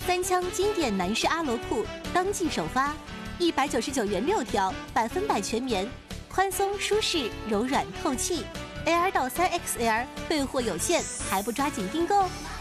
3枪经典男士阿罗裤当季首发，199元6条，100%全棉，宽松舒适、柔软透气。AR 到3XL备货有限，还不抓紧订购？